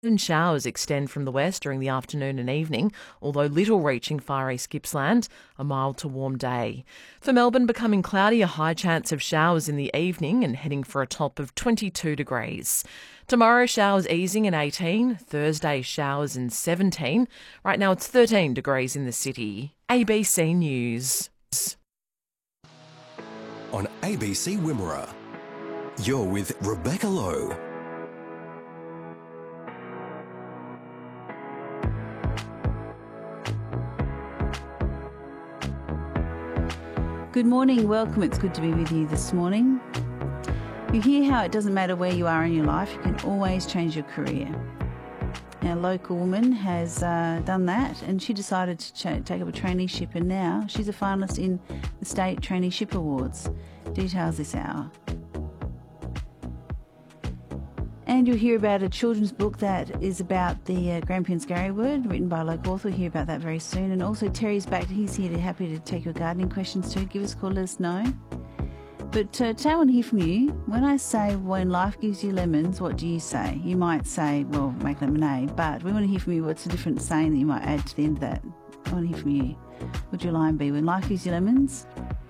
And showers extend from the west during the afternoon and evening, although little reaching far east Gippsland. A mild to warm day. For Melbourne, becoming cloudy, a high chance of showers in the evening and heading for a top of 22 degrees. Tomorrow, showers easing in 18. Thursday, showers in 17. Right now, it's 13 degrees in the city. ABC News. On ABC Wimmera, you're with Rebecca Lowe. Good morning, welcome. It's good to be with you this morning. You hear how it doesn't matter where you are in your life, you can always change your career. Now, a local woman has done that, and she decided to take up a traineeship, and now she's a finalist in the State Traineeship Awards. Details this hour. And you'll hear about a children's book that is about the Grampian Scary Word, written by a local author. We'll hear about that very soon. And also Terry's back. He's here, happy to take your gardening questions too. Give us a call, let us know. But today I want to hear from you. When I say, when life gives you lemons, what do you say? You might say, well, make lemonade. But we want to hear from you. What's a different saying that you might add to the end of that? I want to hear from you. Would your line be, when life gives you lemons? ...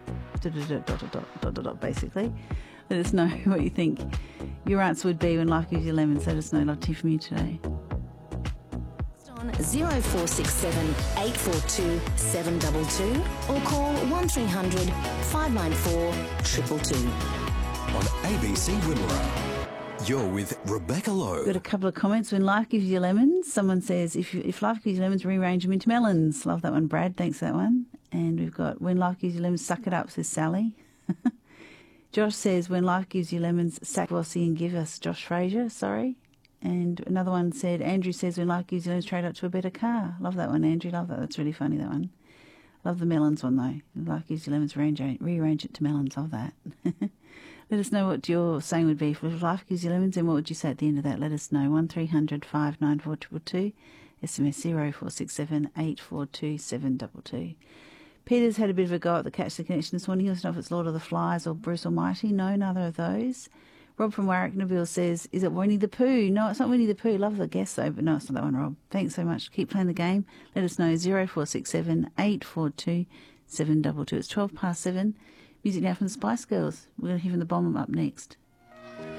basically. Let us know what you think your answer would be when life gives you lemons. Let us know. I'd love to hear from you today. On 0467 842 722 or call 1300 594 222. On ABC Wimmera, you're with Rebecca Lowe. Got a couple of comments. When life gives you lemons, someone says, if life gives you lemons, rearrange them into melons. Love that one, Brad. Thanks for that one. And we've got, when life gives you lemons, suck it up, says Sally. Josh says, when life gives you lemons, sack Vossi and give us. Josh Fraser, sorry. And another one said, Andrew says, when life gives you lemons, trade up to a better car. Love that one, Andrew. Love that. That's really funny, that one. Love the melons one, though. When life gives you lemons, rearrange it to melons. Love that. Let us know what your saying would be. If life gives you lemons, then what would you say at the end of that? Let us know. 1300 594 222. SMS 0467 842 722. Peter's had a bit of a go at the Catch the Connection this morning. He wants to know if it's Lord of the Flies or Bruce Almighty. No, neither of those. Rob from Warwick Neville says, is it Winnie the Pooh? No, it's not Winnie the Pooh. Love the guess, though, but no, it's not that one, Rob. Thanks so much. Keep playing the game. Let us know. 0467 842 722. It's 7:12. Music now from the Spice Girls. We're going to hear from the Bomb up next.